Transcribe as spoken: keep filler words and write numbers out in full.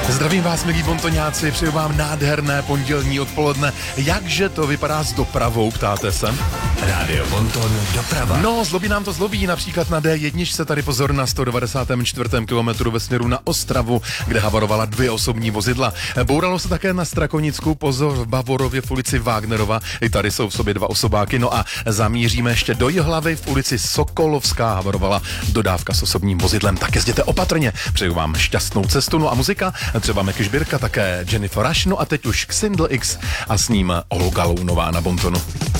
Zdravím vás, milí bontoňáci, přeju vám nádherné pondělní odpoledne. Jakže to vypadá s dopravou, ptáte se? Rádio Bonton, doprava. No, zlobí nám to zlobí, například na dé jedna se tady pozor na sto devadesátém čtvrtém kilometru ve směru na Ostravu, kde havarovala dvě osobní vozidla. Bouralo se také na Strakonicku, pozor v Bavorově v ulici Wagnerova, i tady jsou v sobě dva osobáky, no a zamíříme ještě do Jihlavy v ulici Sokolovská, havarovala dodávka s osobním vozidlem, tak jezděte opatrně, přeju vám šťastnou cestu, no a muzika, třeba Meky Žbírka, také Jennifer Rush, no a teď už Xindl X a s ním Olga Lounová na Bontonu.